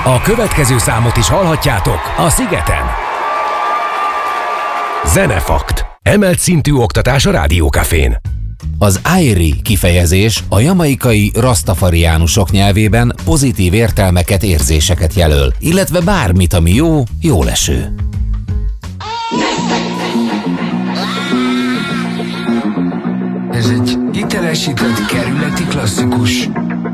A következő számot is hallhatjátok a Szigeten. Zenefakt. Emelt szintű oktatás a Rádiókafén. Az Airi kifejezés a jamaikai rastafariánusok nyelvében pozitív értelmeket, érzéseket jelöl, illetve bármit, ami jó, jóleső. Ez egy hitelesített kerületi klasszikus.